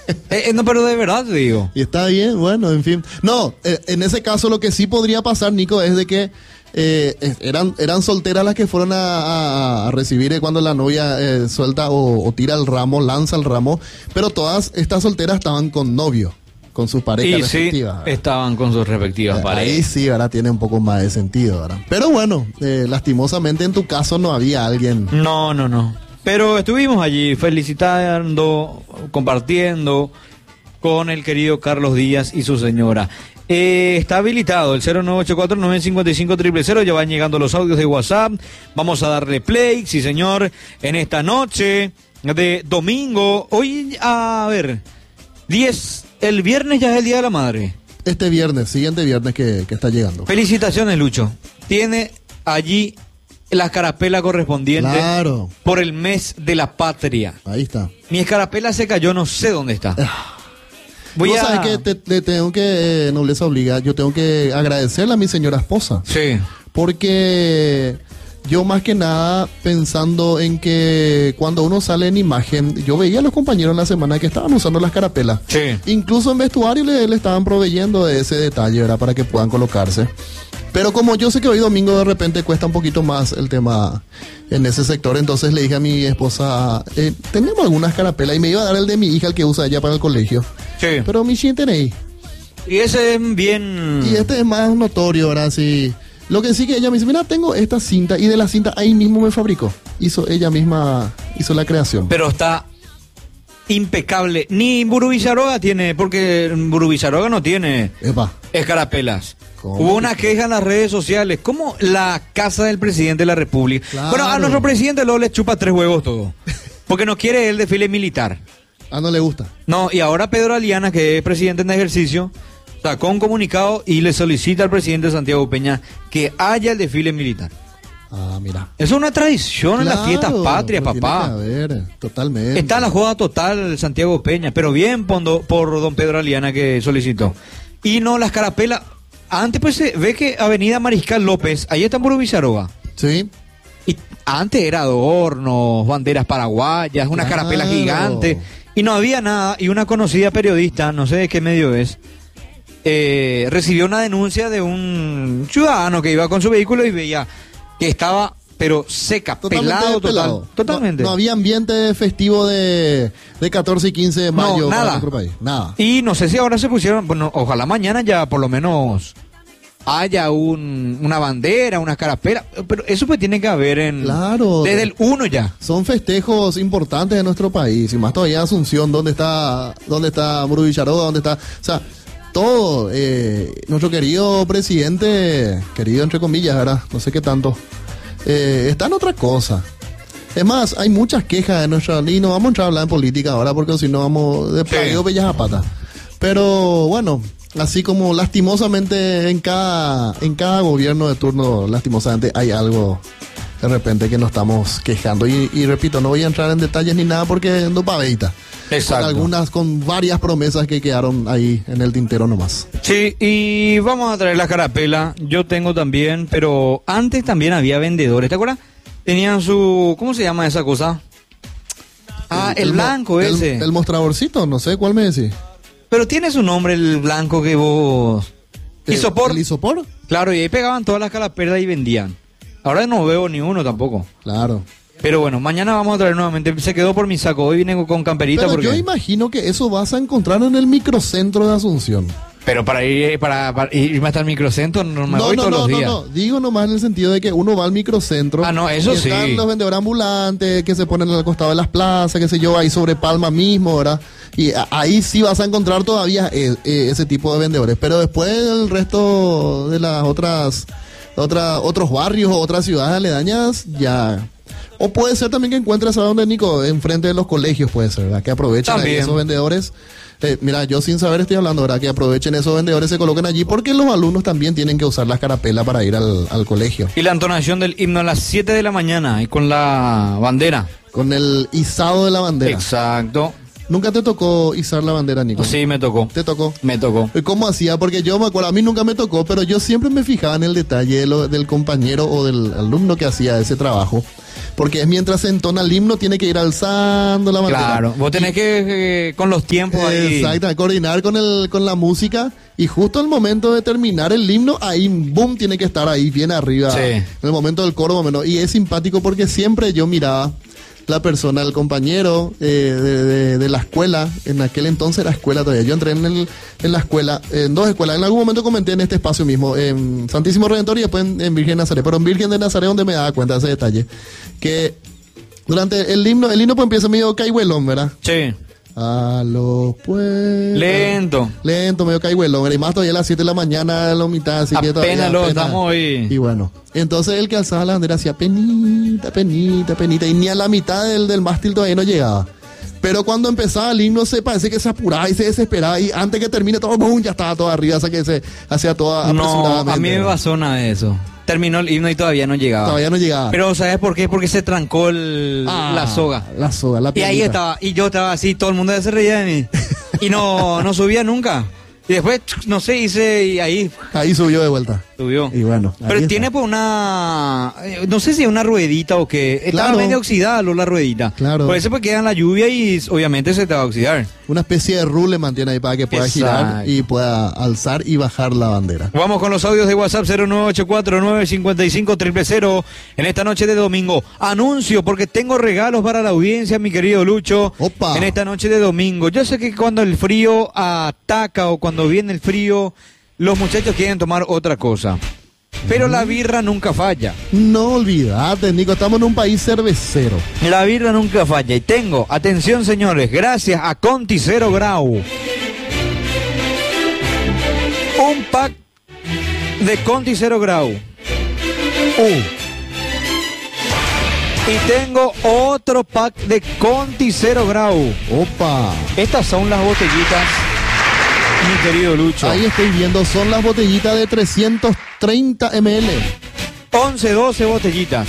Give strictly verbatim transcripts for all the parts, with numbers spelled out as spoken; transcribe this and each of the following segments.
eh, no, pero de verdad te digo. Y está bien, bueno, en fin. No, eh, en ese caso lo que sí podría pasar, Nico, es de que eh, eran, eran solteras las que fueron a, a, a recibir eh, cuando la novia eh, suelta o, o tira el ramo, lanza el ramo, pero todas estas solteras estaban con novio, con sus parejas y respectivas. Sí, estaban con sus respectivas eh, parejas. Ahí sí, ahora tiene un poco más de sentido, ¿verdad? Pero bueno, eh, lastimosamente en tu caso no había alguien. No, no, no. Pero estuvimos allí felicitando, compartiendo con el querido Carlos Díaz y su señora. Eh, está habilitado el cero nueve ocho cuatro nueve cinco cinco cero cero cero, ya van llegando los audios de WhatsApp. Vamos a darle play, sí señor, en esta noche de domingo. Hoy, a ver, diez, el viernes ya es el Día de la Madre. Este viernes, siguiente viernes que, que está llegando. Felicitaciones, Lucho. Tiene allí la escarapela correspondiente, claro, por el mes de la patria. Ahí está. Mi escarapela se cayó, no sé dónde está. Voy ¿Vos a... sabés que te, te tengo que, eh, nobleza obliga, yo tengo que agradecerle a mi señora esposa? Sí. Porque yo más que nada pensando en que cuando uno sale en imagen, yo veía a los compañeros en la semana que estaban usando las carapelas. Sí. Incluso en vestuario le, le estaban proveyendo de ese detalle, ¿verdad? Para que puedan colocarse. Pero como yo sé que hoy domingo de repente cuesta un poquito más el tema en ese sector, entonces le dije a mi esposa, eh, tenemos algunas carapelas y me iba a dar el de mi hija, el que usa ella para el colegio. Sí. Pero mi chien tenéis. Y ese es bien... Y este es más notorio, ¿verdad? Sí. Lo que sí que ella me dice, mira, tengo esta cinta y de la cinta ahí mismo me fabricó. Hizo ella misma, hizo la creación. Pero está impecable. Ni Burubicharoga tiene, porque Burubicharoga no tiene Epa. escarapelas. Hubo una queja en las redes sociales. ¿Cómo la casa del presidente de la República? Claro. Bueno, a nuestro presidente luego le chupa tres huevos todo. Porque no quiere el desfile militar. Ah, no le gusta. No, y ahora Pedro Aliana, que es presidente en ejercicio, sacó un comunicado y le solicita al presidente Santiago Peña que haya el desfile militar. Ah, mira. Eso es una tradición, claro, en las fiestas patrias, papá. Tiene que haber, totalmente. Está la joda total Santiago Peña, pero bien por, por don Pedro Aliana que solicitó. Y no, las carapelas. Antes pues se ve que Avenida Mariscal López, ahí está en Burubicharoga. Sí. Y antes era adornos, banderas paraguayas, una claro. carapela gigante. Y no había nada. Y una conocida periodista, no sé de qué medio es, eh, recibió una denuncia de un ciudadano que iba con su vehículo y veía que estaba, pero seca, totalmente pelado, pelado. Total, totalmente. No, no había ambiente festivo de, de catorce y quince de mayo no, para nada. nuestro país. Nada. Y no sé si ahora se pusieron, bueno, ojalá mañana ya por lo menos haya un, una bandera, una carapela, pero eso pues tiene que haber en claro, desde el uno ya. Son festejos importantes de nuestro país, y más todavía Asunción, donde está, donde está Burubicharoga, donde está, o sea, todo, eh, nuestro querido presidente, querido entre comillas, ¿verdad? No sé qué tanto, eh, está en otra cosa. Es más, hay muchas quejas de nuestra, y no vamos a entrar a hablar en política ahora, porque si no vamos de playo sí. bellas a pata. Pero bueno, así como lastimosamente en cada, en cada gobierno de turno, lastimosamente hay algo de repente que nos estamos quejando. Y, y repito, no voy a entrar en detalles ni nada porque no paveita. Exacto. Con algunas, con varias promesas que quedaron ahí en el tintero nomás. Sí, y vamos a traer la carapela. Yo tengo también, pero antes también había vendedores, ¿te acuerdas? Tenían su, ¿cómo se llama esa cosa? Ah, el, el blanco el, ese. El, el mostradorcito, no sé, ¿cuál me decís? Pero tiene su nombre el blanco que vos... ¿El, ¿Isopor? ¿El isopor? Claro, y ahí pegaban todas las carapelas y vendían. Ahora no veo ni uno tampoco. Claro. Pero bueno, mañana vamos a traer nuevamente. Se quedó por mi saco. Hoy vine con camperita. Pero porque... yo imagino que eso vas a encontrar en el microcentro de Asunción. Pero para ir para, para irme hasta el microcentro no me no, voy no, todos no, los días. No, no, digo nomás en el sentido de que uno va al microcentro. Ah, no, eso y sí. Están los vendedores ambulantes que se ponen al costado de las plazas, qué sé yo, ahí sobre Palma mismo, ¿verdad? Y a, ahí sí vas a encontrar todavía eh, eh, ese tipo de vendedores. Pero después el resto de las otras, otras otros barrios o otras ciudades aledañas ya... O puede ser también que encuentres a donde, Nico, enfrente de los colegios puede ser, ¿verdad? Que aprovechen ahí esos vendedores. Eh, mira, yo sin saber estoy hablando, ¿verdad? Que aprovechen esos vendedores, se coloquen allí, porque los alumnos también tienen que usar las carapelas para ir al, al colegio. Y la entonación del himno a las siete de la mañana y con la bandera. Con el izado de la bandera. Exacto. ¿Nunca te tocó izar la bandera, Nico? Sí, me tocó. ¿Te tocó? Me tocó. ¿Y cómo hacía? Porque yo me acuerdo, a mí nunca me tocó, pero yo siempre me fijaba en el detalle de lo, del compañero o del alumno que hacía ese trabajo. Porque es mientras se entona el himno, tiene que ir alzando la bandera. Claro, vos tenés y, que, eh, con los tiempos ahí. Exacto, coordinar con, el, con la música. Y justo al momento de terminar el himno, ahí, boom, tiene que estar ahí, bien arriba. Sí. En el momento del coro, menos. Y es simpático porque siempre yo miraba la persona, el compañero eh, de, de, de la escuela, en aquel entonces era escuela todavía, yo entré en, el, en la escuela, en dos escuelas, en algún momento comenté en este espacio mismo, en Santísimo Redentor y después en, en Virgen de Nazaret, pero en Virgen de Nazaret donde me daba cuenta de ese detalle, que durante el himno, el himno pues empieza medio caihuelón, ¿verdad? Sí. A los pueblos. Lento. Lento, medio caihuelón. Y más todavía a las siete de la mañana, a la mitad, así que todavía Apenas lo apenas. estamos ahí. Y bueno, entonces el que alzaba la bandera hacía penita, penita, penita. Y ni a la mitad del, del mástil todavía no llegaba. Pero cuando empezaba el himno se parece que se apuraba y se desesperaba. Y antes que termine todo, boom, ya estaba todo arriba. O sea que se hacía todo apresuradamente. No, a mí me pasó nada de eso. Terminó el himno y todavía no llegaba. Todavía no llegaba. Pero ¿sabes por qué? Porque se trancó el, Ah, la soga. La soga, la Y ahí piedrita. estaba, y yo estaba así, todo el mundo se reía de mí. Y no, no subía nunca. Y después, no sé, hice, y ahí Ahí subió de vuelta. subió. Y bueno. ahí Pero está. tiene pues una, eh, no sé si es una ruedita o qué. Estaba Claro. medio oxidada lo, la ruedita. Claro. Por eso pues queda en la lluvia y obviamente se te va a oxidar. Una especie de rule mantiene ahí para que pueda girar Exacto. y pueda alzar y bajar la bandera. Vamos con los audios de WhatsApp cero nueve ocho cuatro nueve cinco cinco cero cero cero en esta noche de domingo. Anuncio porque tengo regalos para la audiencia, mi querido Lucho. Opa. En esta noche de domingo. Yo sé que cuando el frío ataca o cuando viene el frío, los muchachos quieren tomar otra cosa. Pero la birra nunca falla. No olvidate, Nico, estamos en un país cervecero. La birra nunca falla. Y tengo, atención señores, gracias a Conti Cero Grau, un pack de Conti Cero Grau. Uh. Y tengo otro pack de Conti Cero Grau. Opa. Estas son las botellitas, mi querido Lucho. Ahí estoy viendo, son las botellitas de trescientos treinta mililitros. once, doce botellitas.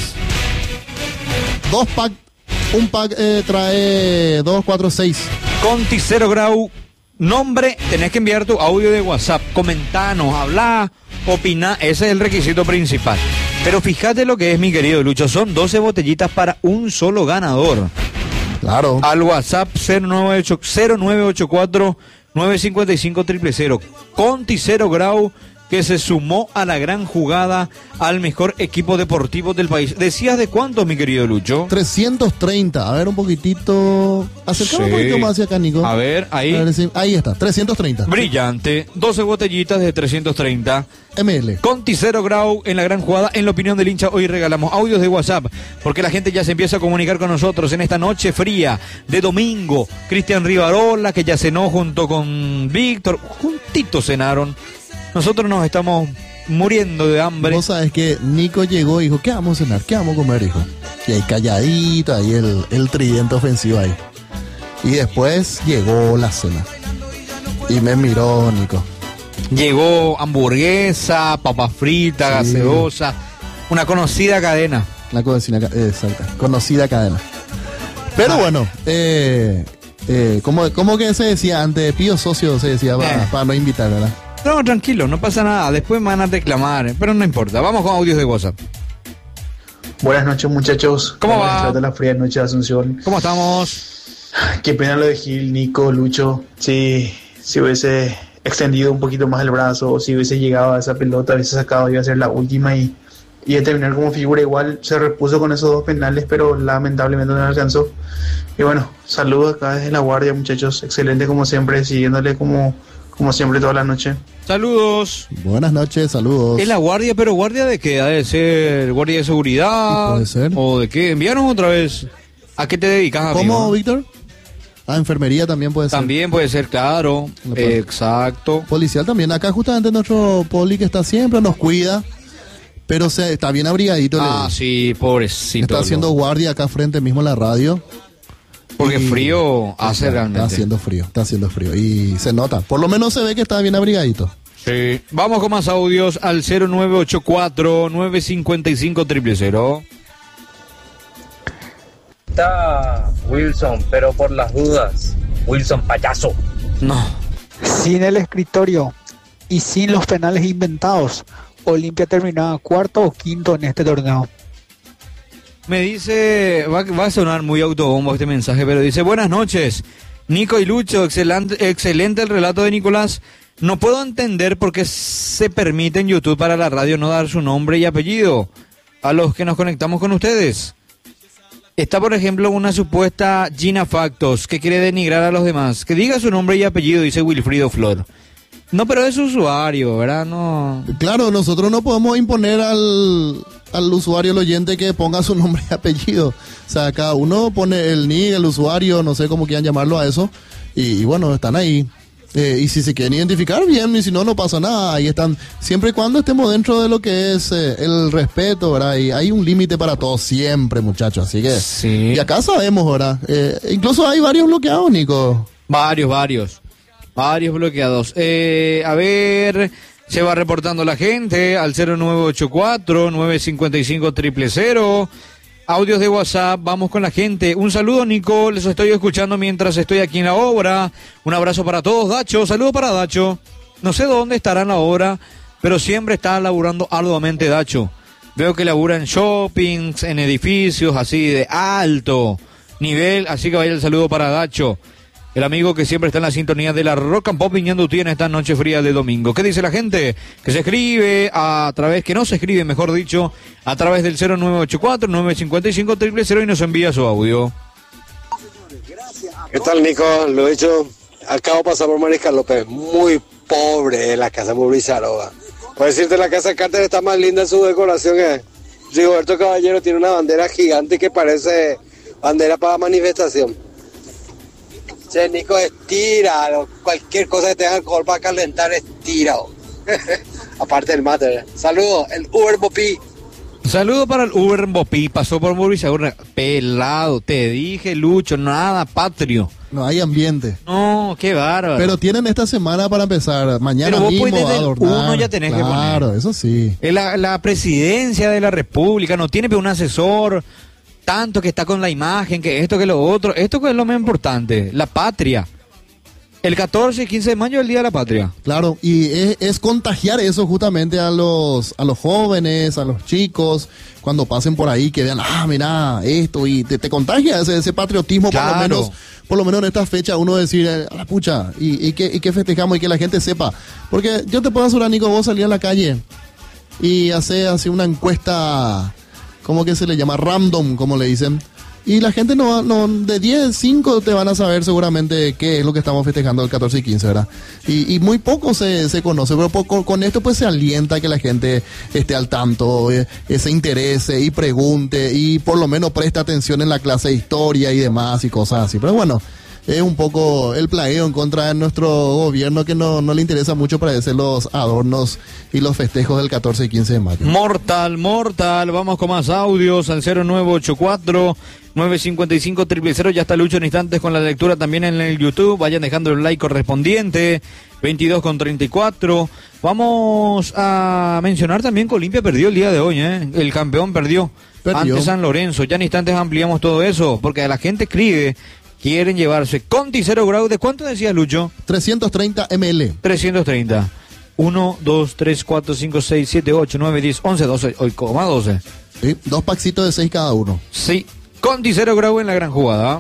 Dos pack, un pack eh, trae dos, cuatro, seis. Conti Cero Grau. Nombre, tenés que enviar tu audio de WhatsApp. Comentanos, habla, opina. Ese es el requisito principal. Pero fíjate lo que es, mi querido Lucho. Son doce botellitas para un solo ganador. Claro. Al WhatsApp cero nueve ocho cuatro nueve cinco cinco cero cero cero. Conti Cero Grau, que se sumó a la gran jugada al mejor equipo deportivo del país. ¿Decías de cuánto, mi querido Lucho? trescientos treinta. A ver, un poquitito. Acercamos Sí. un poquito más hacia acá, Nico. A ver, ahí. A ver si- ahí está, trescientos treinta Brillante. doce botellitas de trescientos treinta. mililitros. Conti Cero Grau en la gran jugada. En la opinión del hincha, hoy regalamos audios de WhatsApp porque la gente ya se empieza a comunicar con nosotros en esta noche fría de domingo. Cristian Rivarola, que ya cenó junto con Víctor, juntitos cenaron. Nosotros nos estamos muriendo de hambre. Vos sabés que Nico llegó y dijo, ¿qué vamos a cenar? ¿Qué vamos a comer, hijo? Y ahí calladito, ahí el, el tridente ofensivo ahí. Y después llegó la cena. Y me miró, Nico. Llegó hamburguesa, papa frita, Sí. gaseosa, una conocida cadena. La cocina, eh, exacta, conocida cadena. Pero Ah. bueno, eh, eh, como, como que se decía antes, Pío Socio se decía para, Eh. para no invitar, ¿verdad? No, tranquilo, no pasa nada. Después me van a reclamar, eh, pero no importa. Vamos con audios de WhatsApp. Buenas noches, muchachos. ¿Cómo va? les trata la fría noche de Asunción? ¿Cómo estamos? Qué pena lo de Gil, Nico, Lucho. Si, si hubiese extendido un poquito más el brazo, o si hubiese llegado a esa pelota, hubiese sacado, iba a ser la última y, y de terminar como figura. Igual se repuso con esos dos penales, pero lamentablemente no le alcanzó. Y bueno, saludos acá desde La Guardia, muchachos. Excelente como siempre, siguiéndole como, como siempre toda la noche. Saludos. Buenas noches, saludos. Es la guardia, pero ¿guardia de qué? ¿Ha de ser guardia de seguridad? Sí, puede ser. ¿O de qué? Envíanos otra vez. ¿A qué te dedicas, amigo? ¿Cómo, Víctor? Ah, enfermería también puede ser. También puede ser, claro. No puede. Exacto. Policial también. Acá justamente nuestro poli que está siempre nos cuida, pero se, está bien abrigadito. Ah, le- sí, pobrecito. Está haciendo loco. guardia acá frente mismo a la radio. Porque Y- frío hace está, realmente. Está haciendo frío, está haciendo frío. Y se nota. Por lo menos se ve que está bien abrigadito. Sí. Vamos con más audios al cero nueve ocho cuatro nueve cinco cinco cero cero cero. Está Wilson, pero por las dudas, Wilson payaso. No. Sin el escritorio y sin los penales inventados, Olimpia terminaba cuarto o quinto en este torneo. Me dice, va, va a sonar muy autobombo este mensaje, pero dice, buenas noches, Nico y Lucho, excelente, excelente el relato de Nicolás. No puedo entender por qué se permite en YouTube para la radio no dar su nombre y apellido a los que nos conectamos con ustedes. Está, por ejemplo, una supuesta Gina Factos que quiere denigrar a los demás. Que diga su nombre y apellido, dice Wilfrido Flor. No, pero es usuario, ¿verdad? No. Claro, nosotros no podemos imponer al, al usuario, el oyente, que ponga su nombre y apellido. O sea, cada uno pone el N I C, el usuario, no sé cómo quieran llamarlo a eso. Y, y bueno, están ahí. Eh, y si se quieren identificar, bien, y si no, no pasa nada. Ahí están, siempre y cuando estemos dentro de lo que es eh, el respeto, ¿verdad? Y hay un límite para todos siempre, muchachos. Así que, sí. Y acá sabemos, ¿verdad? Eh, incluso hay varios bloqueados, Nico. Varios, varios. Varios bloqueados. Eh, a ver, se va reportando la gente al cero nueve ocho cuatro, nueve cinco cinco, cero cero cero. Audios de WhatsApp, vamos con la gente. Un saludo, Nico, les estoy escuchando mientras estoy aquí en la obra. Un abrazo para todos, Dacho, saludo para Dacho. No sé dónde estará en la obra, pero siempre está laburando arduamente Dacho. Veo que labura en shoppings, en edificios así de alto nivel, así que vaya el saludo para Dacho, el amigo que siempre está en la sintonía de la Rock and Pop Viñandutí en esta noche fría de domingo. ¿Qué dice la gente? Que se escribe a través, que no se escribe, mejor dicho, a través del cero nueve ocho cuatro, nueve cinco cinco, cero cero cero y nos envía su audio. ¿Qué tal, Nico? Lo he dicho, acabo de pasar por Mariscal López, muy pobre la casa Murrizaroga. Por decirte, la casa Carter está más linda en su decoración que Rigoberto Caballero tiene una bandera gigante que parece bandera para manifestación. Che, Nico, estira, cualquier cosa que tenga alcohol para calentar, estira. Aparte del mate. Saludos, el Uber Bopi. Saludo para el Uber Bopi, pasó por Mauricio, pelado, te dije, Lucho, nada patrio. No hay ambiente. No, qué bárbaro. Pero tienen esta semana para empezar, mañana Pero vos mismo desde a adornar. uno ya tenés claro, que poner. Claro, eso sí. La, la presidencia de la República no tiene un asesor tanto que está con la imagen, que esto, que lo otro. Esto que es lo más importante, la patria. El catorce y quince de mayo es el Día de la Patria. Claro, y es, es contagiar eso justamente a los a los jóvenes, a los chicos, cuando pasen por ahí, que vean, ah, mira, esto, y te, te contagia ese, ese patriotismo, Claro. por lo menos por lo menos en esta fecha, uno decir, eh, a la pucha, y, y, que, y que festejamos y que la gente sepa. Porque yo te puedo asegurar, Nico, vos salís a la calle y hace así una encuesta, ¿cómo que se le llama? Random, como le dicen. Y la gente no, no de diez, cinco te van a saber seguramente qué es lo que estamos festejando el catorce y quince, ¿verdad? Y, y muy poco se, se conoce, pero poco, con esto pues se alienta que la gente esté al tanto, eh, se interese y pregunte y por lo menos preste atención en la clase de historia y demás y cosas así. Pero bueno, es un poco el plagueo en contra de nuestro gobierno que no, no le interesa mucho para hacer los adornos y los festejos del catorce y quince de mayo. Mortal, mortal, vamos con más audios al cero nueve ocho cuatro, nueve cinco cinco, cero cero cero. Ya está Lucho en instantes con la lectura también en el YouTube. Vayan dejando el like correspondiente. veintidós con treinta y cuatro. Vamos a mencionar también que Olimpia perdió el día de hoy, ¿eh? El campeón perdió, perdió ante San Lorenzo. Ya en instantes ampliamos todo eso, porque la gente escribe, quieren llevarse Conti cero grado. ¿De cuánto decía Lucho? trescientos treinta mililitros. trescientos treinta. uno, dos, tres, cuatro, cinco, seis, siete, ocho, nueve, diez, once, doce. Hoy, coma doce. Sí, dos paxitos de seis cada uno. Sí. Conti cero grado en la gran jugada.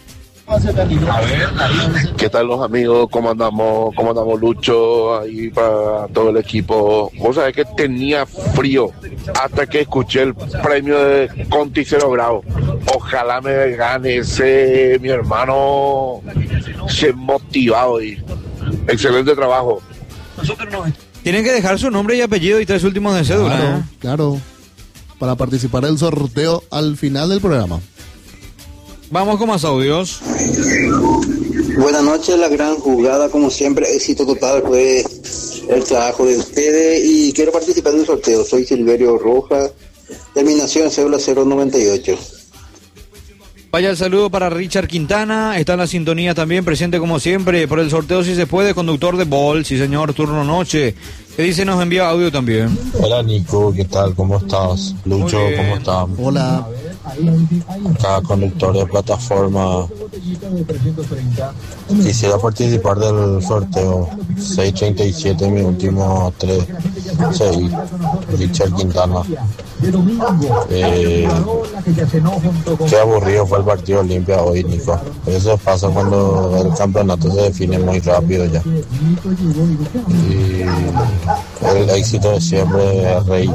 ¿Qué tal los amigos? ¿Cómo andamos? ¿Cómo andamos, Lucho? Ahí para todo el equipo. Vos sabés que tenía frío hasta que escuché el premio de Conti cero grado. Ojalá me gane ese, mi hermano. Se motivado y excelente trabajo. Tienen que dejar su nombre y apellido y tres últimos de cédula. Claro, ¿eh? claro. Para participar del sorteo al final del programa. Vamos con más audios. Buenas noches, la gran jugada, como siempre, éxito total fue el trabajo de ustedes y quiero participar en el sorteo. Soy Silverio Rojas, terminación cédula cero noventa y ocho. Vaya el saludo para Richard Quintana, está en la sintonía también, presente como siempre, por el sorteo si se puede, conductor de Bol, sí señor, turno noche, que dice nos envía audio también. Hola Nico, ¿qué tal? ¿Cómo estás? Lucho, ¿cómo estás? Hola. Acá conductor de plataforma. Quisiera participar del sorteo seiscientos treinta y siete, mi último tres. Sí, Richard Quintana. Eh, qué aburrido fue el partido Olimpia hoy, Nico. Eso pasa cuando el campeonato se define muy rápido ya. Y el éxito de siempre es Rey.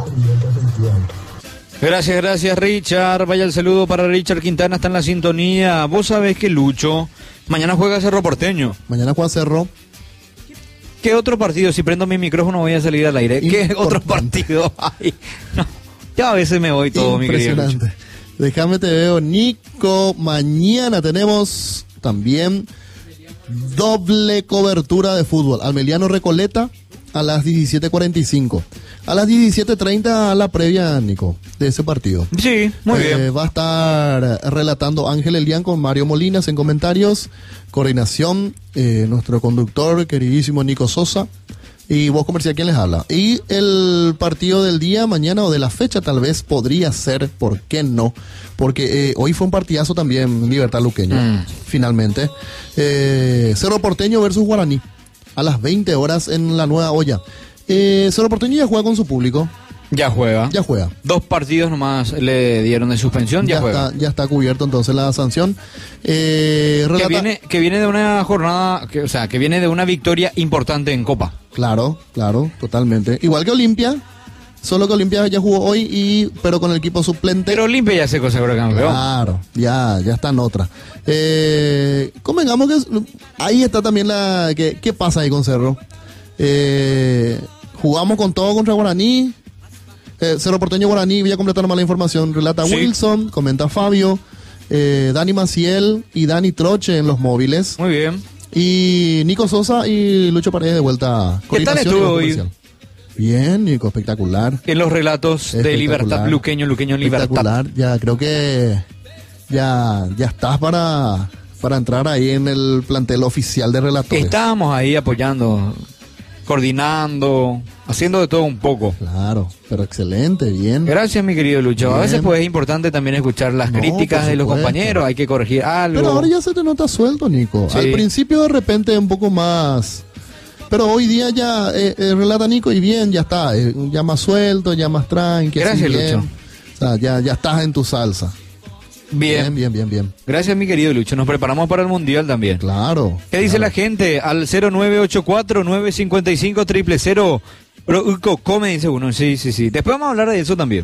Gracias, gracias Richard. Vaya el saludo para Richard Quintana, está en la sintonía. Vos sabés que Lucho, mañana juega Cerro Porteño. Mañana juega Cerro. ¿Qué otro partido? Si prendo mi micrófono voy a salir al aire. ¿Qué otro partido hay? No, ya a veces me voy todo, mi querido Lucho. Déjame te veo, Nico. Mañana tenemos también doble cobertura de fútbol. Almeliano Recoleta a las diecisiete cuarenta y cinco. A las diecisiete treinta la previa, Nico, de ese partido. Sí, muy eh, bien. Va a estar relatando Ángel Elián con Mario Molinas en comentarios. Coordinación, eh, nuestro conductor, queridísimo Nico Sosa. Y voz comercial, ¿quién les habla? Y el partido del día, mañana o de la fecha, tal vez podría ser, ¿por qué no? Porque eh, hoy fue un partidazo también, Libertad Luqueño, mm. finalmente. Eh, Cerro Porteño versus Guaraní, a las veinte horas en la Nueva Olla. Eh, Cerro Porteño ya juega con su público. Ya juega. Ya juega. Dos partidos nomás le dieron de suspensión, ya, ya juega. Está, ya está cubierto entonces la sanción. Eh, relata... que, viene, que viene de una jornada, que, o sea, que viene de una victoria importante en Copa. Claro, claro, totalmente. Igual que Olimpia, solo que Olimpia ya jugó hoy, y pero con el equipo suplente. Pero Olimpia ya se consagró campeón. Claro, ya, ya está en otra. Eh, convengamos que ahí está también la... ¿Qué, qué pasa ahí con Cerro? Eh, jugamos con todo contra Guaraní. Eh, Cerro Porteño Guaraní, voy a completar nomás la información. Relata sí. Wilson, comenta Fabio, eh, Dani Maciel y Dani Troche en los móviles. Muy bien. Y Nico Sosa y Lucho Paredes de vuelta. ¿Qué tal estuvo hoy? Bien, Nico, espectacular. En los relatos de Libertad Luqueño, Luqueño Libertad. Espectacular, ya creo que ya, ya estás para, para entrar ahí en el plantel oficial de relatores. Estábamos ahí apoyando, coordinando, haciendo de todo un poco. Claro, pero excelente, bien. Gracias, mi querido Lucho. Bien. A veces pues es importante también escuchar las no, críticas de los compañeros, hay que corregir algo. Pero ahora ya se te nota suelto, Nico. Sí. Al principio de repente un poco más... Pero hoy día ya eh, eh, relata Nico y bien, ya está, eh, ya más suelto, ya más tranquilo. Gracias, Lucho. O sea, ya, ya estás en tu salsa. Bien. bien, bien, bien, bien. Gracias, mi querido Lucho. Nos preparamos para el Mundial también. Claro. ¿Qué dice claro. la gente? Al cero nueve ocho cuatro nueve cinco cinco cero cero cero. Pero come, dice uno. Sí, sí, sí. Después vamos a hablar de eso también.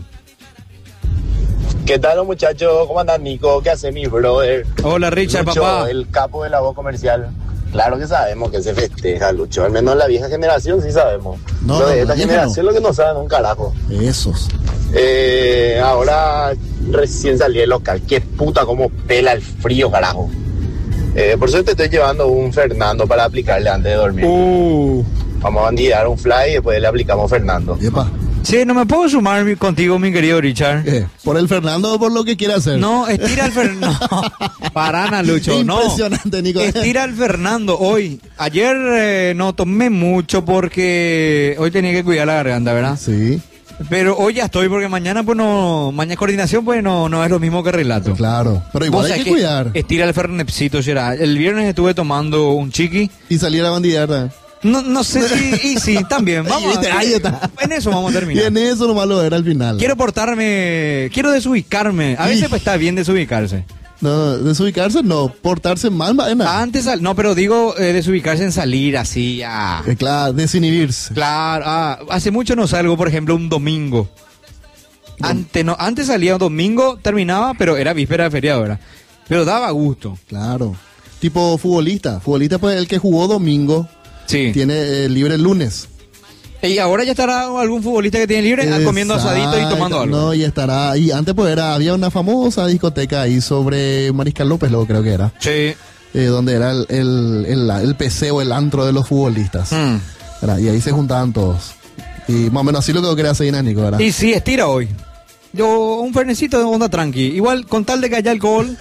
¿Qué tal, muchachos? ¿Cómo andan, Nico? ¿Qué hace mi brother? Hola, Richard, Lucho, papá. El capo de la voz comercial. Claro que sabemos que se festeja, Lucho. Al menos la vieja generación sí sabemos. No, lo de no, esta generación no. lo que no saben un carajo. Esos. Eh, ahora recién salí del local. Qué puta cómo pela el frío, carajo. Eh, por eso te estoy llevando un Fernando para aplicarle antes de dormir. Uh. Vamos a bandidar un fly y después le aplicamos Fernando. Yepa. Sí, no me puedo sumar contigo, mi querido Richard. ¿Qué? ¿Por el Fernando o por lo que quiera hacer? No, estira al Fernando. No, parana, Lucho. Impresionante, no. Nico. Estira al Fernando hoy. Ayer eh, no tomé mucho porque hoy tenía que cuidar la garganta, ¿verdad? Sí. Pero hoy ya estoy porque mañana pues no, mañana coordinación pues no, no es lo mismo que relato. Claro, pero igual hay que, que cuidar. Estira el Fernepsito, será. El viernes estuve tomando un chiqui. Y salí a la bandillada. No, no sé si, y sí, también, vamos a, ahí está. En eso vamos a terminar. Y en eso lo malo era al final. Quiero portarme, quiero desubicarme. A veces pues está bien desubicarse. No, desubicarse no, portarse mal, vaina. Antes, no, pero digo eh, desubicarse en salir así, ah. Eh, claro, desinhibirse. Claro, ah, hace mucho no salgo, por ejemplo, un domingo. Antes, no, antes salía un domingo, terminaba, pero era víspera de feriado, ¿verdad? Pero daba gusto. Claro. Tipo futbolista. Futbolista, pues el que jugó domingo. Sí. Tiene eh, libre el lunes. Y ahora ya estará algún futbolista que tiene libre Exacto. comiendo asadito y tomando algo. No, y estará. Y antes pues era, había una famosa discoteca ahí sobre Mariscal López, luego creo que era. Sí. Eh, donde era el, el, el, el P C o el antro de los futbolistas. Mm. Era, y ahí se juntaban todos. Y más o menos así lo que quería hacer Nico, ¿verdad? Y sí, estira hoy. Yo, un fernecito de onda tranqui. Igual, con tal de que haya alcohol.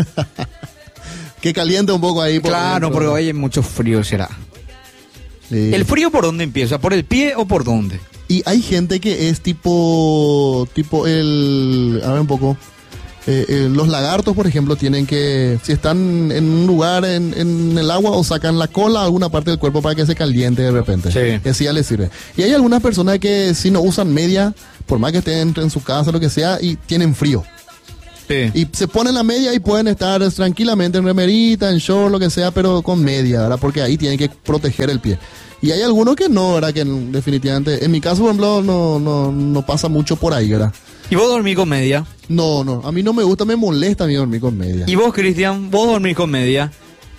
Que caliente un poco ahí. Por claro, dentro. Porque hoy hay mucho frío, será. Sí. ¿El frío por dónde empieza? ¿Por el pie o por dónde? Y hay gente que es tipo, tipo el, a ver un poco, Eh, eh, los lagartos, por ejemplo, tienen que, si están en un lugar en, en el agua, o sacan la cola a alguna parte del cuerpo para que se caliente de repente. Sí. Eso ya les sirve. Y hay algunas personas que si no usan media, por más que estén en su casa, lo que sea, y tienen frío. Sí. Y se ponen la media y pueden estar tranquilamente en remerita, en short, lo que sea, pero con media, ¿verdad? Porque ahí tienen que proteger el pie. Y hay algunos que no, ¿verdad? Que definitivamente, en mi caso, por ejemplo, no, no, no pasa mucho por ahí, ¿verdad? ¿Y vos dormís con media? No, no, a mí no me gusta, me molesta a mí dormir con media. ¿Y vos, Cristian, vos dormís con media?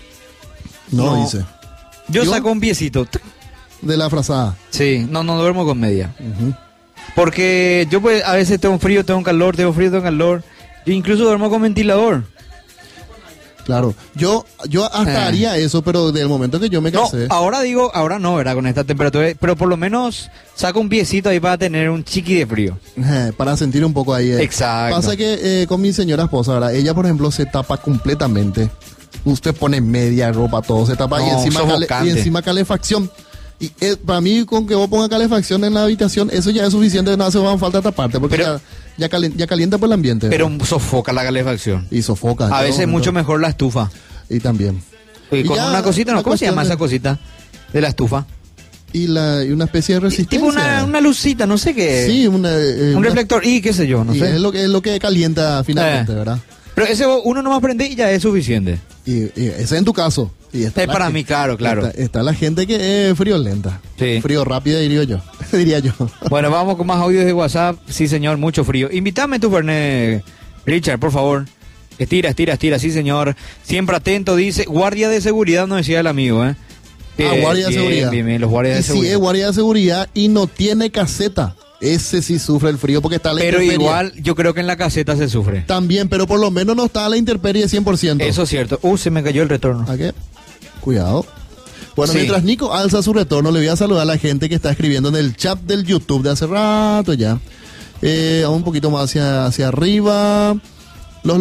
No, No. dice. Yo ¿Yo? saco un piecito. De la frazada. Sí, no, no duermo con media. Ujú. Porque yo pues a veces tengo frío, tengo calor, tengo frío, tengo calor. Yo incluso duermo con ventilador. Claro, yo, yo hasta Eh. haría eso, pero del momento que yo me No, casé. ahora digo, ahora no, ¿verdad? Con esta temperatura. Pero por lo menos saco un piecito ahí para tener un chiqui de frío. Eh, para sentir un poco ahí. eh. Exacto. Pasa que eh, con mi señora esposa, ¿verdad? Ella, por ejemplo, se tapa completamente. Usted pone media ropa, todo se tapa y, No, encima cale- sofocante. y encima calefacción. Y eh, para mí, con que vos pongas calefacción en la habitación, eso ya es suficiente, no hace falta taparte, porque Pero- ya, ya, calen- ya calienta por el ambiente. Pero ¿verdad? sofoca la calefacción. Y sofoca. en A todo veces momento. mucho mejor la estufa. Y también. Y Y con ya, una cosita, ¿no? la ¿Cómo se llama cuestión esa de- cosita? De la estufa. Y, la, y una especie de resistencia. Tipo una, una lucita, no sé qué. Sí, una, eh, un una- reflector. Y qué sé yo, no y sé. es lo que es lo que calienta finalmente, Eh. ¿verdad? Pero ese uno nomás prende y ya es suficiente. Y, y ese es en tu caso. Y está Es la para gen- mí, claro, claro. Está, está la gente que es friolenta. Sí. Frío rápido, diría yo. diría yo. Bueno, vamos con más audios de WhatsApp. Sí, señor, mucho frío. Invítame tu Fernet, Richard, por favor. Estira, estira, estira, sí, señor. Siempre atento, dice. Guardia de seguridad, nos decía el amigo, ¿eh? Ah, guardia de bien, seguridad. bien, bien, los guardias Y de si seguridad. es guardia de seguridad y no tiene caseta, ese sí sufre el frío porque está a la Pero intemperie. igual, yo creo que en la caseta se sufre. También, pero por lo menos no está a la intemperie cien por ciento. Eso es cierto. Uh, se me cayó el retorno. ¿A qué? Cuidado. Bueno, Sí. mientras Nico alza su retorno, le voy a saludar a la gente que está escribiendo en el chat del YouTube de hace rato ya. Eh, un poquito más hacia, hacia arriba. Los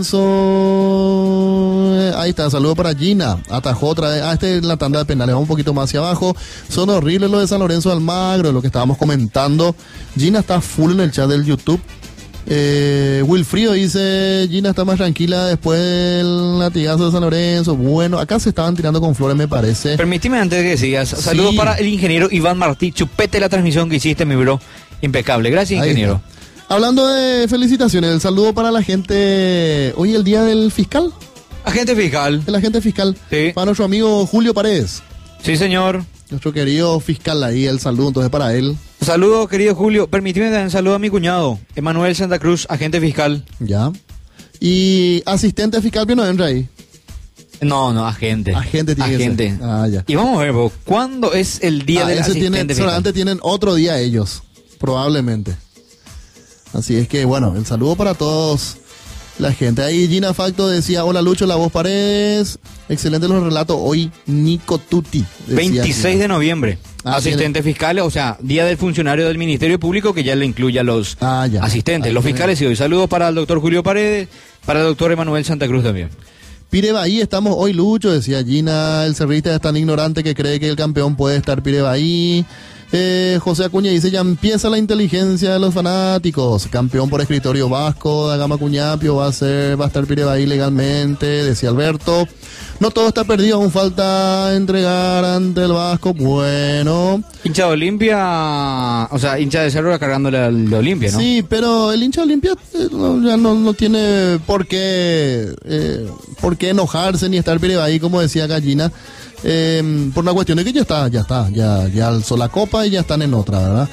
Lorenzo. eh, Ahí está, saludo para Gina. Atajó otra vez. Ah, este es la tanda de penales. Vamos un poquito más hacia abajo. Son horribles los de San Lorenzo de Almagro, lo que estábamos comentando. Gina está full en el chat del YouTube. Eh, Wilfrido dice, Gina está más tranquila después del latigazo de San Lorenzo. Bueno, acá se estaban tirando con flores, me parece. Permíteme antes de que sigas. Saludos Sí. para el ingeniero Iván Martí. Chupete la transmisión que hiciste, mi bro. Impecable. Gracias, Ahí ingeniero. está. Hablando de felicitaciones, el saludo para la gente. Hoy el día del fiscal, Agente fiscal. el agente fiscal. Sí. Para nuestro amigo Julio Paredes, Sí, señor. nuestro querido fiscal ahí, el saludo entonces para él. Saludos, querido Julio. Permíteme dar un saludo a mi cuñado, Emanuel Santa Cruz, agente fiscal. Ya. Y asistente fiscal, que no entra ahí. No, no, agente. Agente tiene Agente. que ser. Ah, ya. Y vamos a ver, vos, ¿cuándo es el día Ah, del ese asistente tienen, fiscal? solamente tienen otro día ellos, probablemente. Así es que, bueno, el saludo para todos la gente. Ahí Gina Facto decía, hola Lucho, la voz Paredes. Excelente los relatos. Hoy Nico Tutti. decía veintiséis Gina. de noviembre. Ah, asistentes fiscales, o sea, día del funcionario del Ministerio Público que ya le incluye a los Ah, ya. asistentes, Ahí los tiene. fiscales. Y hoy saludos para el doctor Julio Paredes, para el doctor Emanuel Santa Cruz también. Pirebaí, estamos hoy Lucho, decía Gina, el cerrista es tan ignorante que cree que el campeón puede estar Pirebaí. Eh, José Acuña dice, ya empieza la inteligencia de los fanáticos. Campeón por escritorio vasco, da Gama Cuñapio, va a ser, va a estar Pirebaí legalmente, decía Alberto. No todo está perdido, aún falta entregar ante el Vasco. Bueno. Hincha de Olimpia, o sea, hincha de Cerro cargándole al de Olimpia, ¿no? Sí, pero el hincha de Olimpia eh, no, ya no, no tiene por qué, eh, por qué enojarse ni estar Pirebaí, como decía Gallina. Eh, por una cuestión de que ya está, ya está, ya, ya alzó la copa y ya están en otra, ¿verdad?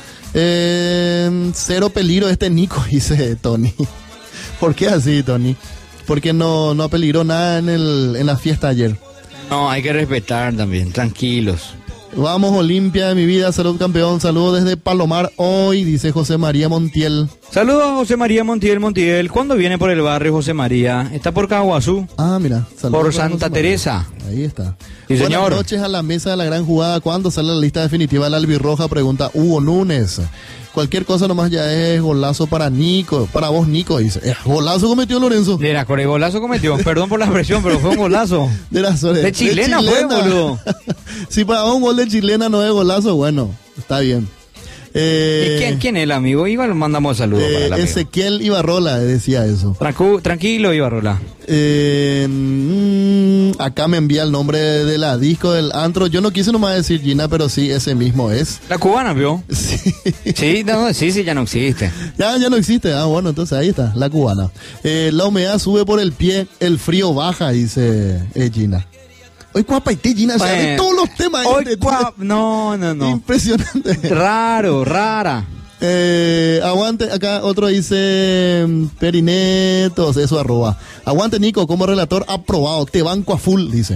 Eh, cero peligro este Nico, dice Tony. ¿Por qué así, Tony? Porque no, no peligró nada en, el, en la fiesta ayer. No, hay que respetar también, tranquilos. Vamos, Olimpia de mi vida, salud campeón, saludos desde Palomar hoy, dice José María Montiel. Saludos a José María Montiel, Montiel. ¿Cuándo viene por el barrio José María? Está por Caguazú. Ah, mira, saludos Por para Santa José María. Teresa. Ahí está. Sí, Buenas señor. noches a la mesa de la gran jugada. ¿Cuándo sale la lista definitiva del albirroja? Pregunta Hugo Núñez. Cualquier cosa nomás ya es golazo para Nico. Para vos, Nico, dice. Eh, golazo cometió Lorenzo. De la Core golazo cometió. Perdón por la expresión, pero fue un golazo. De la De chilena fue, boludo. Si para vos un gol de chilena no es golazo, bueno, está bien. Eh, ¿Y quién, quién es el amigo? Igual mandamos saludos eh, para el amigo. Ezequiel Ibarrola decía eso. Trancu- tranquilo, Ibarrola. Eh, mm, acá me envía el nombre de la disco del antro. Yo no quise nomás decir Gina, pero sí, ese mismo es. La cubana, ¿vio? Sí. Sí, no, sí, sí, ya no existe. Ya, ya no existe. Ah, bueno, entonces ahí está, la cubana. Eh, la humedad sube por el pie, el frío baja, dice eh, Gina. Hoy cuapaité, Gina, Bueno, sabe todos los temas. Hoy de- cua- No, no, no. Impresionante. Raro, rara. Eh, aguante, acá otro dice mm, Perinetos, eso arroba. Aguante Nico, como relator aprobado, te banco a full, dice.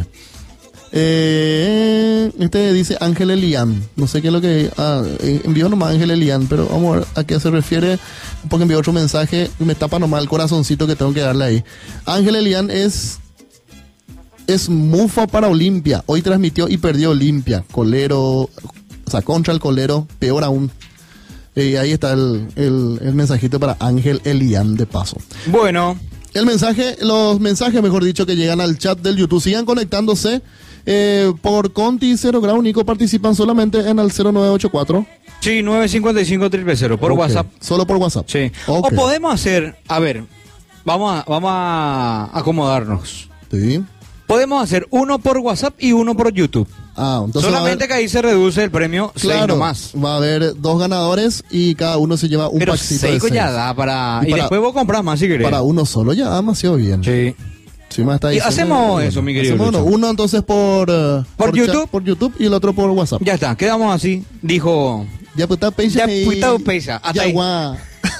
Eh, este dice Ángel Elian, no sé qué es lo que ah, eh, envió nomás Ángel Elian, pero vamos a ver a qué se refiere, porque envió otro mensaje y me tapa nomás el corazoncito que tengo que darle ahí. Ángel Elian es es mufa para Olimpia, hoy transmitió y perdió Olimpia, Colero, o sea, contra el Colero, peor aún. Y ahí está el, el, el mensajito para Ángel Elian de paso. Bueno. El mensaje, los mensajes, mejor dicho, que llegan al chat del YouTube. Sigan conectándose eh, por Conti cero Grau. Nico, participan solamente en el cero nueve ocho cuatro. Sí, nueve cinco cinco cero cero cero por Ok, WhatsApp. Solo por WhatsApp. Sí. Ok. O podemos hacer, a ver, vamos a, vamos a acomodarnos. Sí. Podemos hacer uno por WhatsApp y uno por YouTube. Ah, entonces va a Solamente haber- que ahí se reduce el premio seis Claro, nomás. va a haber dos ganadores y cada uno se lleva un Pero paquito de seis seis. ya da para... Y, Y para- después vos compras más si querés. Para uno solo ya da demasiado bien. Sí. Sí, me está Y diciendo- hacemos eso, mi querido Hacemos uno, Lucho. uno entonces por, eh, ¿Por chat- YouTube? por YouTube y el otro por WhatsApp. Ya está, quedamos así. Dijo... Ya puta pecha Ya y- puta pecha, hasta ya ahí. guá.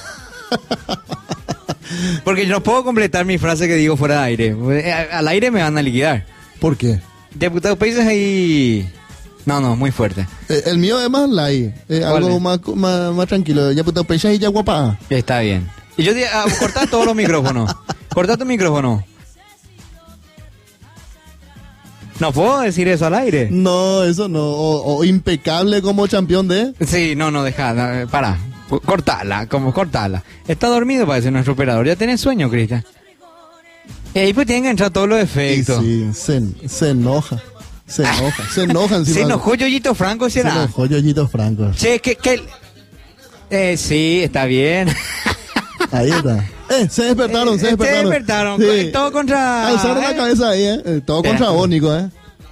Porque yo no puedo completar mi frase que digo fuera de aire. Eh, Al aire me van a liquidar. ¿Por qué? Diputado Países ahí... No, no, muy fuerte. Eh, el mío es más light, eh, ¿Cuál algo es? más, más, más tranquilo. Ya puta pecha y ya guapa. Está bien. Y yo diría, ah, cortá todos los micrófonos. Cortá tu micrófono. No puedo decir eso al aire. No, eso no. O, o impecable como campeón de... Sí, no, no, deja, no, para. Cortala, como cortala. Está dormido, parece nuestro operador. Ya tenés sueño, Cristian. Y ahí pues tienen que entrar todos los Y efectos. sí, se, se enoja. Se enoja. Se enoja encima. Se enojó Yoyito Franco, Se ¿será? enojó Yoyito Franco. Che, que... que... Eh, sí, está bien. Ahí está. Eh, se despertaron, se Eh, se despertaron. despertaron. Sí. Todo contra... Alzaron la eh. cabeza ahí, eh. Eh, Todo Espera. contra vos, Nico, eh.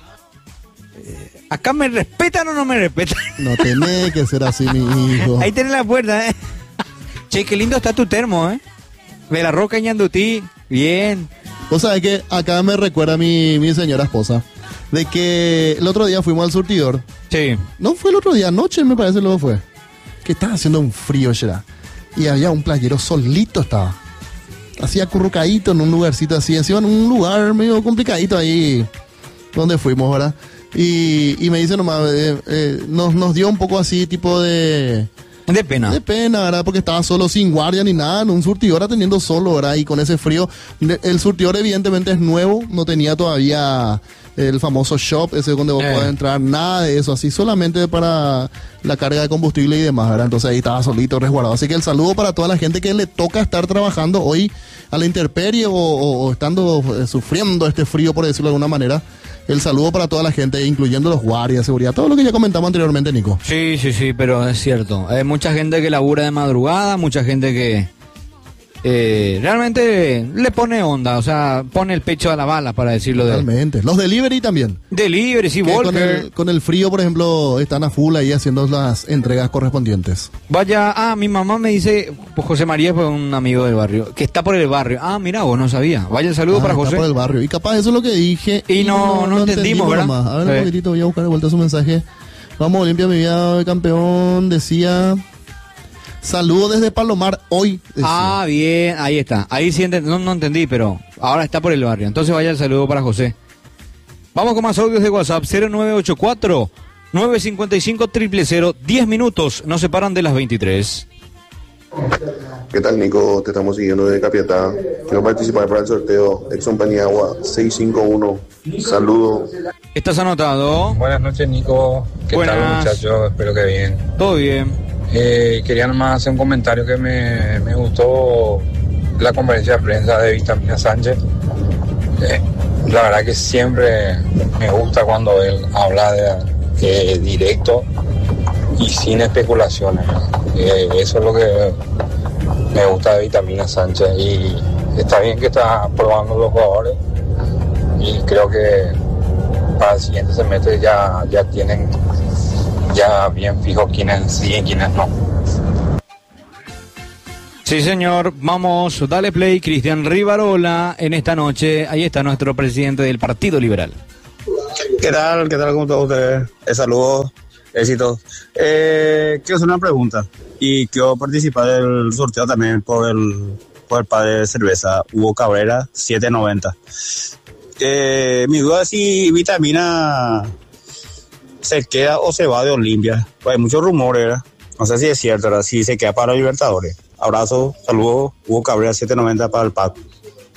¿Acá me respetan o no me respetan? No tenés que ser así, mi hijo. Ahí tenés la puerta, ¿eh? Che, qué lindo está tu termo, ¿eh? De la Roca Ñandutí. Bien. Vos sabés que acá me recuerda mi, mi señora esposa de que el otro día fuimos al surtidor. Sí. No fue el otro día, anoche me parece luego fue. Que estaba haciendo un frío ya. Y había un playero solito estaba. Hacía currucadito en un lugarcito así, encima en un lugar medio complicadito ahí donde fuimos, ¿verdad? Y, y me dice nomás, eh, eh, nos, nos dio un poco así tipo de... De pena. De pena, ¿verdad? Porque estaba solo sin guardia ni nada, en un surtidor atendiendo solo, ¿verdad? Y con ese frío, ne- el surtidor evidentemente es nuevo, no tenía todavía el famoso shop, ese donde vos Eh. podés entrar, nada de eso, así solamente para la carga de combustible y demás, ¿verdad? Entonces ahí estaba solito, resguardado. Así que el saludo para toda la gente que le toca estar trabajando hoy a la intemperie o, o- o estando eh, sufriendo este frío, por decirlo de alguna manera. El saludo para toda la gente, incluyendo los guardias, seguridad, todo lo que ya comentamos anteriormente, Nico. Sí, sí, sí, pero es cierto. Hay mucha gente que labura de madrugada, mucha gente que eh, realmente le pone onda, o sea, pone el pecho a la bala, para decirlo de... Totalmente. Los delivery también. Delivery, sí, Que con Walker. el, con el frío, por ejemplo, están a full ahí haciendo las entregas correspondientes. Vaya, ah, mi mamá me dice, pues José María fue un amigo del barrio, que está por el barrio. Ah, mira, vos no sabía. Vaya el saludo Ah, para está José. por el barrio. Y capaz eso es lo que dije. Y no- no entendimos, ¿verdad? nomás. A ver, Sí. un poquitito, voy a buscar de vuelta su mensaje. Vamos, Olimpia, mi vida de campeón. Decía... Saludo desde Palomar hoy. decía. Ah, bien, ahí está. Ahí sí enten- no, no entendí, pero ahora está por el barrio. Entonces vaya el saludo para José. Vamos con más audios de WhatsApp. cero nueve ocho cuatro, nueve cinco cinco, cero cero cero. diez minutos nos separan de las veintitrés. ¿Qué tal, Nico? Te estamos siguiendo desde Capiatá. Quiero participar para el sorteo Exxon Paniagua seis cinco uno. Saludos. ¿Estás anotado? Buenas noches, Nico. ¿Qué Buenas. tal, muchachos? Espero que bien. Todo bien. Eh, quería nomás hacer un comentario que me, me gustó la conferencia de prensa de Vitamina Sánchez. Eh, la verdad que siempre me gusta cuando él habla de, de directo y sin especulaciones. Eh, eso es lo que me gusta de Vitamina Sánchez, y está bien que está probando los jugadores, y creo que para el siguiente semestre ya, ya tienen ya bien fijo quiénes sí y quiénes no. Sí, señor, vamos, dale play, Cristian Rivarola, en esta noche. Ahí está nuestro presidente del Partido Liberal. ¿Qué tal? ¿Qué tal? ¿Cómo están ustedes? Eh, saludos, éxitos. Eh, quiero hacer una pregunta y quiero participar del sorteo también por el, por el padre de cerveza, Hugo Cabrera, siete noventa. Eh, mi duda es si Vitamina se queda o se va de Olimpia. Pues hay muchos rumores, ¿verdad? No sé si es cierto, ¿verdad? Si se queda para Libertadores. Abrazo, saludos, Hugo Cabrera, siete noventa para el P A C.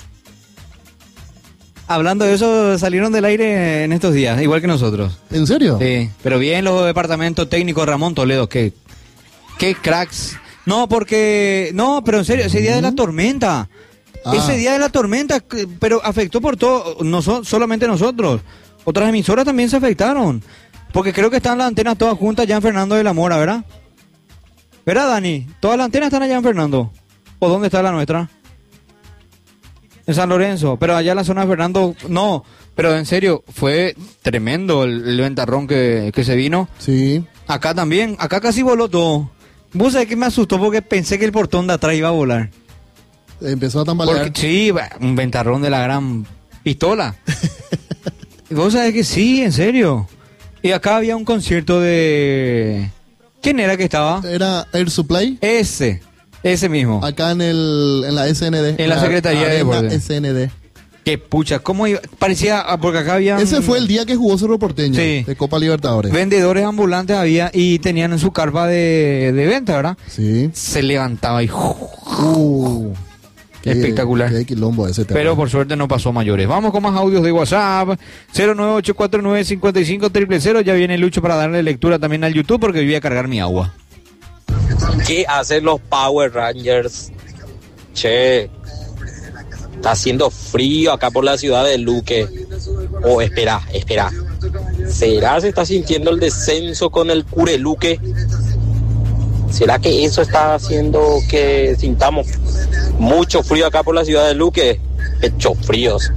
Hablando de eso, salieron del aire en estos días, igual que nosotros. ¿En serio? Sí, pero bien los departamentos técnicos, Ramón Toledo, que qué cracks. No, porque, no, pero en serio, ese día de la tormenta, ah. ese día de la tormenta, pero afectó por todo, no so, solamente nosotros, otras emisoras también se afectaron, porque creo que están las antenas todas juntas ya en Fernando de la Mora, ¿verdad? ¿Verdad, Dani? ¿Todas las antenas están allá en Fernando? ¿O dónde está la nuestra? En San Lorenzo, pero allá en la zona de Fernando, no, pero en serio, fue tremendo el, el ventarrón que, que se vino. Sí. Acá también, acá casi voló todo. ¿Vos sabés que me asustó? Porque pensé que el portón de atrás iba a volar. Empezó a tambalear. Porque, sí, un ventarrón de la gran pistola. ¿Vos sabés que sí, en serio? Y acá había un concierto de... ¿Quién era que estaba? Era Air Supply. Ese. Ese mismo. Acá en el en la S N D. En la, la Secretaría de Deportes. S N D. Qué pucha, ¿cómo iba? Parecía, porque acá había... Ese fue el día que jugó Cerro Porteño, sí, de Copa Libertadores. Vendedores ambulantes había y tenían en su carpa de, de venta, ¿verdad? Sí. Se levantaba y... Uh, qué, espectacular. Qué quilombo ese tema. Pero por suerte no pasó mayores. Vamos con más audios de WhatsApp. cero nueve ocho cuatro nueve cinco cinco cero cero cero. Ya viene Lucho para darle lectura también al YouTube porque voy a cargar mi agua. ¿Qué hacen los Power Rangers? Che, está haciendo frío acá por la ciudad de Luque. Oh, espera, espera. ¿Será se está sintiendo el descenso con el Cureluque? ¿Será que eso está haciendo que sintamos mucho frío acá por la ciudad de Luque? Pechos fríos.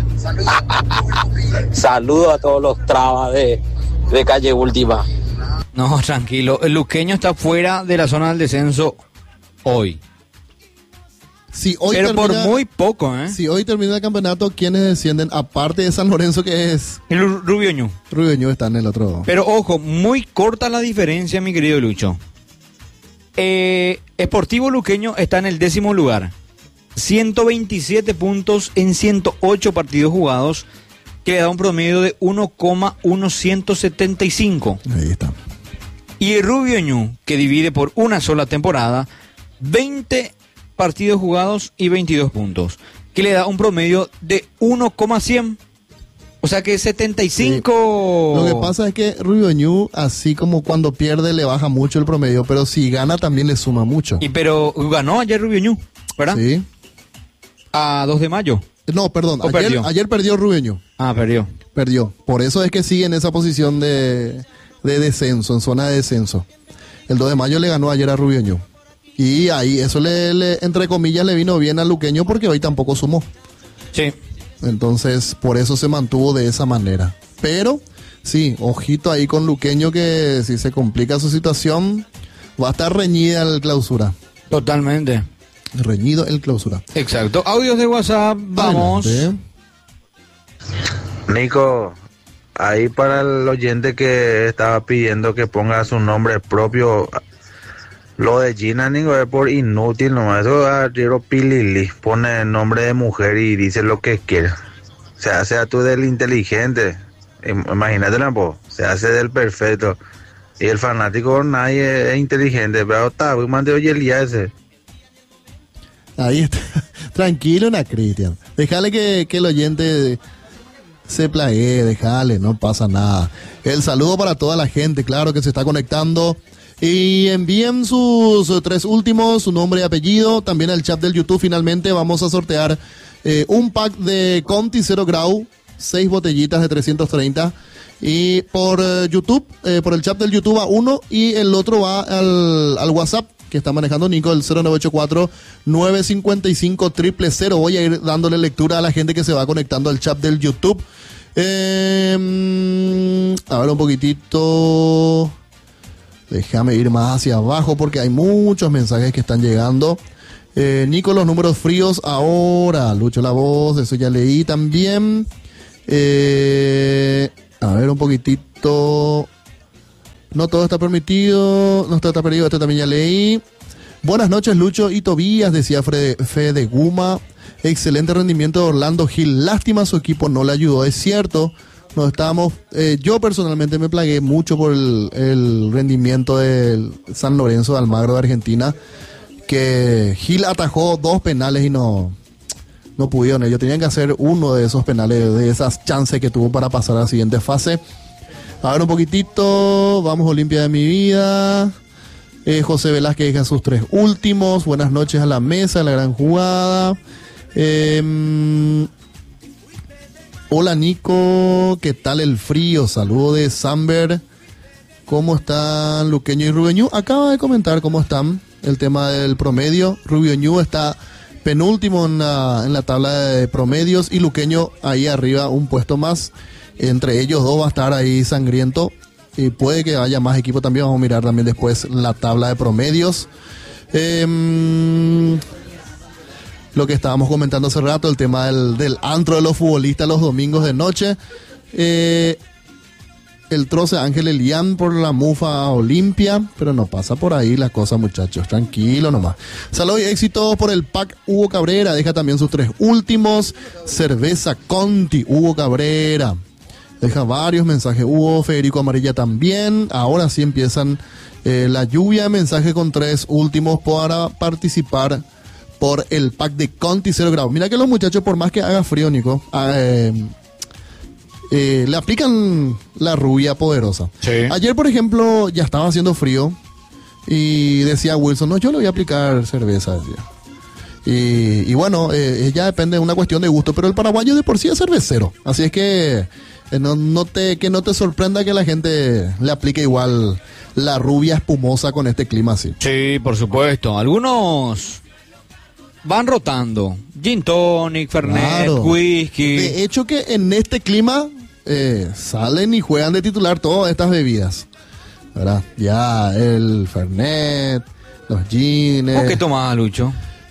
Saludos a todos los trabas de, de Calle Última. No, tranquilo. El luqueño está fuera de la zona del descenso hoy. Si hoy Pero termina, por muy poco, ¿eh? Si hoy termina el campeonato, ¿quiénes descienden? Aparte de San Lorenzo, que es... El Rubio Ñu. Rubio Ñu está en el otro. Pero ojo, muy corta la diferencia, mi querido Lucho. Eh, Sportivo Luqueño está en el décimo lugar. ciento veintisiete puntos en ciento ocho partidos jugados, que le da un promedio de uno coma ciento setenta y cinco. Ahí está. Y el Rubio Ñu, que divide por una sola temporada, veinte partidos jugados y veintidós puntos, que le da un promedio de uno coma cien. O sea que setenta y cinco... Sí. Lo que pasa es que Rubio Ñu, así como cuando pierde, le baja mucho el promedio, pero si gana también le suma mucho. Y pero ganó ayer Rubio Ñu, ¿verdad? Sí. A dos de mayo. No, perdón, ayer perdió? ayer perdió Rubio Ñu. Ah, perdió. Perdió. Por eso es que sigue en esa posición de, de descenso, en zona de descenso. El dos de mayo le ganó ayer a Rubio Ñu. Y ahí eso le, le, entre comillas, le vino bien al luqueño porque hoy tampoco sumó. Sí. Entonces, por eso se mantuvo de esa manera. Pero, sí, ojito ahí con luqueño que si se complica su situación, va a estar reñida el clausura. Totalmente. Reñido el clausura. Exacto. Audios de WhatsApp, vamos. Adelante. Nico, ahí para el oyente que estaba pidiendo que ponga su nombre propio, lo de Gina, Nico, es por inútil nomás. Eso es Riero Pilili, pone nombre de mujer y dice lo que quiere. O sea, sea tú del inteligente, imagínate, ¿no? Se hace del perfecto. Y el fanático, nadie es inteligente, pero está, voy a mandar oye el día ese. Ahí está. Tranquilo, na Cristian. Déjale que, que el oyente se plaguee, déjale, no pasa nada. El saludo para toda la gente, claro, que se está conectando. Y envíen sus tres últimos, su nombre y apellido. También al chat del YouTube. Finalmente vamos a sortear eh, un pack de Conti Zero Grau, seis botellitas de trescientos treinta. Y por eh, YouTube, eh, por el chat del YouTube va uno y el otro va al, al WhatsApp que está manejando Nico, el cero nueve ocho cuatro, nueve cinco cinco, cero cero cero. Voy a ir dándole lectura a la gente que se va conectando al chat del YouTube. Eh, a ver un poquitito. Déjame ir más hacia abajo porque hay muchos mensajes que están llegando. Eh, Nico, los números fríos ahora. Lucho la voz, eso ya leí también. Eh, a ver un poquitito. No todo está permitido. No todo está perdido, este también ya leí. Buenas noches, Lucho y Tobías, decía Fede, Fede Guma. Excelente rendimiento de Orlando Gil. Lástima su equipo no le ayudó, es cierto. Nos estábamos, eh, yo personalmente me plagué mucho por el, el rendimiento del San Lorenzo de Almagro de Argentina, que Gil atajó dos penales y no, no pudieron. Ellos tenían que hacer uno de esos penales, de esas chances que tuvo para pasar a la siguiente fase. A ver un poquitito, vamos Olimpia de mi vida. Eh, José Velázquez deja sus tres últimos. Buenas noches a la mesa, la gran jugada. Eh, hola Nico, ¿qué tal el frío? Saludo de Samber. ¿Cómo están Luqueño y Rubio? Acaba de comentar cómo están el tema del promedio. Rubio Ñu está penúltimo en la, en la tabla de promedios y Luqueño ahí arriba un puesto más. Entre ellos dos va a estar ahí Sangriento y puede que haya más equipos también. Vamos a mirar también después la tabla de promedios. Eh, lo que estábamos comentando hace rato, el tema del, del antro de los futbolistas los domingos de noche. Eh, el troce Ángel Elián por la mufa a Olimpia, pero no pasa por ahí la cosa, muchachos, tranquilo nomás. Salud y éxito por el pack Hugo Cabrera, deja también sus tres últimos. Cerveza Conti, Hugo Cabrera, deja varios mensajes. Hugo Federico Amarilla también. Ahora sí empiezan eh, la lluvia de mensajes con tres últimos para participar por el pack de Conti cero grados. Mira que los muchachos, por más que haga frío, Nico, eh, eh, le aplican la rubia poderosa. Sí. Ayer, por ejemplo, ya estaba haciendo frío y decía Wilson, no, yo le voy a aplicar cerveza, decía. Y, y bueno, eh, ya depende de una cuestión de gusto, pero el paraguayo de por sí es cervecero. Así es que eh, no, no te, que no te sorprenda que la gente le aplique igual la rubia espumosa con este clima así. Sí, por supuesto. Algunos van rotando. Gin tonic, fernet, Claro. whisky. De hecho que en este clima eh, salen y juegan de titular todas estas bebidas, ¿verdad? Ya el fernet, los gines. ¿Vos qué tomás, Lucho?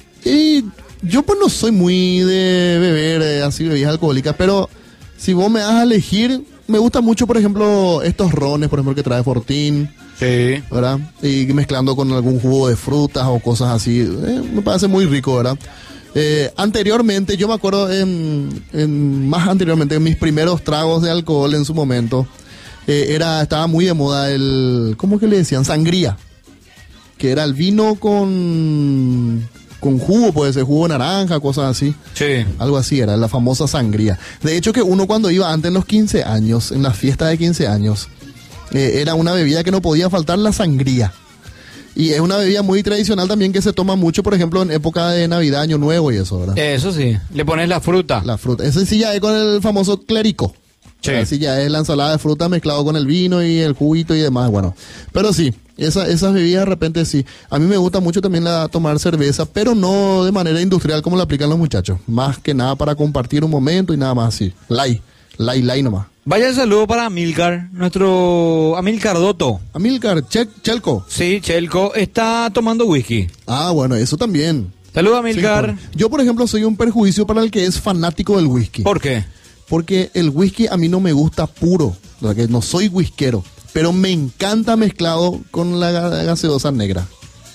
Y yo pues no soy muy de beber eh, así bebidas alcohólicas, pero si vos me das a elegir, me gusta mucho, por ejemplo, estos rones, por ejemplo, que trae Fortín. Sí. ¿Verdad? Y mezclando con algún jugo de frutas o cosas así. Eh, me parece muy rico, ¿verdad? Eh, anteriormente, yo me acuerdo, en, en, más anteriormente, en mis primeros tragos de alcohol en su momento, eh, era estaba muy de moda el, ¿cómo que le decían? Sangría. Que era el vino con, con jugo, puede ser jugo de naranja, cosas así. Sí. Algo así, era la famosa sangría. De hecho que uno cuando iba antes en los quince años, en la fiesta de quince años, eh, era una bebida que no podía faltar, la sangría. Y es una bebida muy tradicional también que se toma mucho, por ejemplo, en época de Navidad, Año Nuevo y eso, ¿verdad? Eso sí, le pones la fruta. La fruta. Ese sí ya es con el famoso clérico. Sí. Así ya es la ensalada de fruta mezclado con el vino y el juguito y demás, bueno. Pero sí, esa, esas bebidas de repente sí. A mí me gusta mucho también la, tomar cerveza, pero no de manera industrial como la aplican los muchachos. Más que nada para compartir un momento y nada más así. Light, light, light nomás. Vaya el saludo para Amilcar, nuestro Amilcar Dotto. Amilcar, che, Chelco. Sí, Chelco, está tomando whisky. Ah, bueno, eso también. Saludos, Amilcar. Sí, yo, por ejemplo, soy un perjuicio para el que es fanático del whisky. ¿Por qué? Porque el whisky a mí no me gusta puro, o sea, que no soy whiskero, pero me encanta mezclado con la ga- gaseosa negra.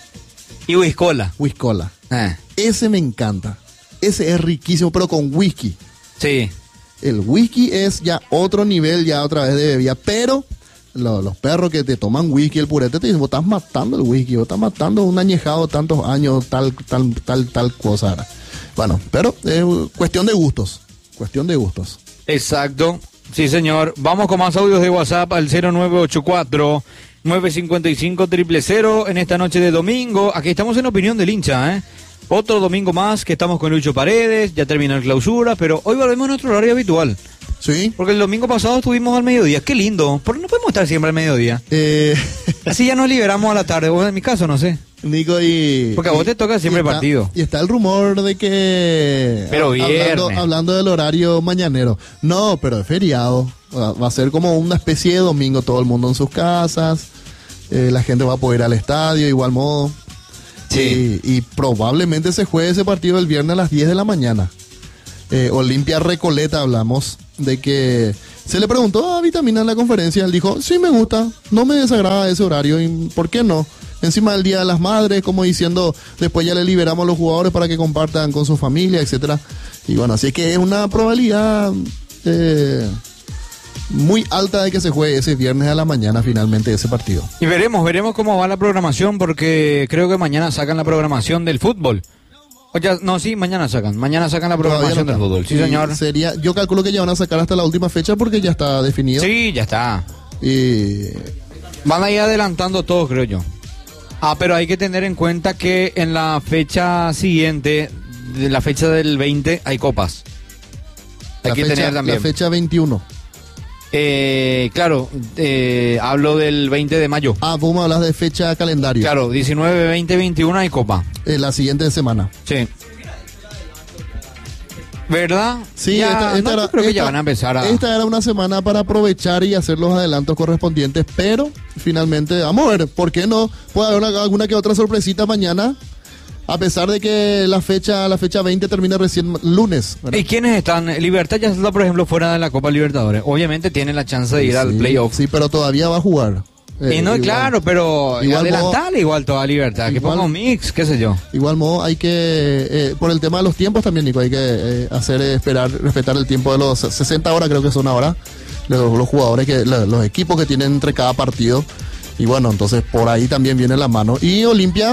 ¿Y whiskola? Whiskola. Ah. Ese me encanta. Ese es riquísimo, pero con whisky. Sí. El whisky es ya otro nivel, ya otra vez de bebida, pero lo- los perros que te toman whisky, el purete, te dicen, vos estás matando el whisky, vos estás matando un añejado tantos años, tal, tal, tal, tal cosa. Bueno, pero es cuestión de gustos, cuestión de gustos. Exacto. Sí, señor. Vamos con más audios de WhatsApp al cero nueve ocho cuatro, nueve cinco cinco, cero cero cero en esta noche de domingo. Aquí estamos en Opinión del Hincha, ¿eh? Otro domingo más que estamos con Lucho Paredes, ya terminó el clausura, pero hoy volvemos a nuestro horario habitual. Sí. Porque el domingo pasado estuvimos al mediodía. Qué lindo. ¿Por qué no podemos estar siempre al mediodía? Eh... Así ya nos liberamos a la tarde. Vos en mi caso, no sé. Nico, y... Porque a vos y, te toca siempre y está, partido. Y está el rumor de que... Pero viernes. Hablando, hablando del horario mañanero. No, pero es feriado. Va a ser como una especie de domingo. Todo el mundo en sus casas. Eh, la gente va a poder ir al estadio, igual modo. Sí. Y, y probablemente se juegue ese partido el viernes a las diez de la mañana. Eh, Olimpia Recoleta hablamos de que... Se le preguntó a Vitamina en la conferencia. Él dijo, sí me gusta. No me desagrada ese horario. ¿Y por qué no? Encima del Día de las Madres, como diciendo, después ya le liberamos a los jugadores para que compartan con su familia, etcétera. Y bueno, así es que es una probabilidad eh, muy alta de que se juegue ese viernes a la mañana finalmente ese partido. Y veremos, veremos cómo va la programación, porque creo que mañana sacan la programación del fútbol. O ya, no, sí, mañana sacan. Mañana sacan la programación no del fútbol. Sí, señor. Sería, yo calculo que ya van a sacar hasta la última fecha porque ya está definido. Sí, ya está. Y van a ir adelantando todo, creo yo. Ah, pero hay que tener en cuenta que en la fecha siguiente, de la fecha del veinte, hay copas. Hay la que fecha, tener también. La fecha veintiuno. Eh, claro, eh, hablo del veinte de mayo. Ah, vos me hablas de fecha calendario. Claro, diecinueve, veinte, veintiuno hay copa. Eh, la siguiente semana. Sí. ¿Verdad? Sí, ya, esta, esta no, era, creo que esta, ya van a empezar a... Esta era una semana para aprovechar y hacer los adelantos correspondientes, pero finalmente, vamos a ver, ¿por qué no? Puede haber una, alguna que otra sorpresita mañana, a pesar de que la fecha la fecha veinte termina recién lunes, ¿verdad? ¿Y quiénes están? Libertad ya está, por ejemplo, fuera de la Copa Libertadores. Obviamente tiene la chance de ir sí, al playoff. Sí, pero todavía va a jugar. Eh, y no, igual, claro, pero igual adelantale modo, igual toda Libertad, igual, que ponga un mix, qué sé yo. Igual modo hay que, eh, por el tema de los tiempos también, Nico, hay que eh, hacer, eh, esperar, respetar el tiempo de los sesenta horas, creo que son ahora, los, los jugadores, que los, los equipos que tienen entre cada partido. Y bueno, entonces por ahí también viene la mano. Y Olimpia,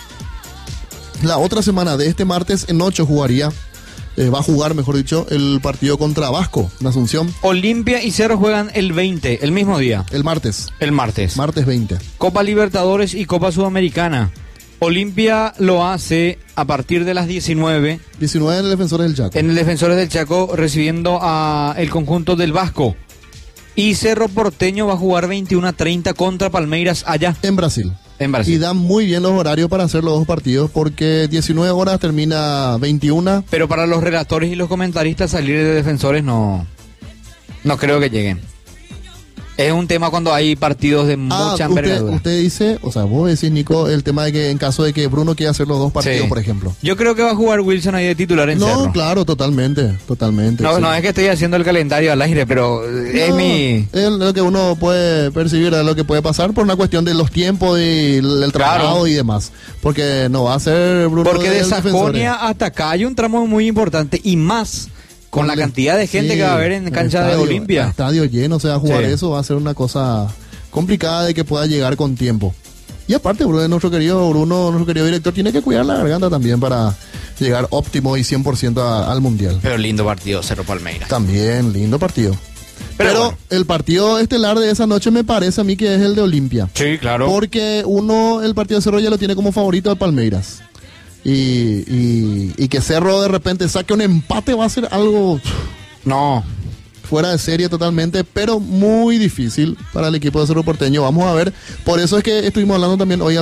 la otra semana de este martes en ocho jugaría. Eh, va a jugar, mejor dicho, el partido contra Vasco, en Asunción. Olimpia y Cerro juegan el veinte, el mismo día. El martes. El martes. Martes veinte. Copa Libertadores y Copa Sudamericana. Olimpia lo hace a partir de las diecinueve. diecinueve en el Defensores del Chaco. En el Defensores del Chaco, recibiendo a el conjunto del Vasco. Y Cerro Porteño va a jugar veintiuno a treinta contra Palmeiras allá. En Brasil. En Brasil. Y dan muy bien los horarios para hacer los dos partidos porque diecinueve horas termina veintiuna. Pero para los relatores y los comentaristas salir de Defensores no, no creo que lleguen. Es un tema cuando hay partidos de mucha ah, envergadura. Usted, usted dice, o sea, vos decís, Nico, el tema de que en caso de que Bruno quiera hacer los dos partidos, sí. por ejemplo. Yo creo que va a jugar Wilson ahí de titular en No, Cerro. claro, totalmente, totalmente. No, sí. no es que estoy haciendo el calendario al aire, pero no, es mi... Es lo que uno puede percibir, es lo que puede pasar por una cuestión de los tiempos y el trabajo claro. y demás. Porque no va a ser Bruno. Porque de Sajonia hasta acá hay un tramo muy importante y más... Con la cantidad de gente sí, que va a haber en cancha estadio, de Olimpia. Estadio lleno, o sea, jugar sí. eso va a ser una cosa complicada de que pueda llegar con tiempo. Y aparte, Bruno, nuestro querido Bruno, nuestro querido director, tiene que cuidar la garganta también para llegar óptimo y cien por ciento a, al Mundial. Pero lindo partido, Cerro Palmeiras. También, lindo partido. Pero, Pero bueno. El partido estelar de esa noche me parece a mí que es el de Olimpia. Sí, claro. Porque uno, el partido de Cerro ya lo tiene como favorito al Palmeiras. Y, y, y que Cerro de repente saque un empate va a ser algo no fuera de serie totalmente, pero muy difícil para el equipo de Cerro Porteño. Vamos a ver, por eso es que estuvimos hablando también hoy